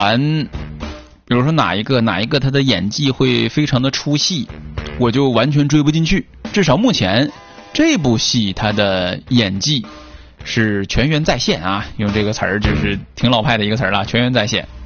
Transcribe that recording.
比如说哪一个他的演技会非常的出戏，我就完全追不进去。至少目前这部戏他的演技是全员在线啊，用这个词儿就是挺老派的一个词儿了，全员在线。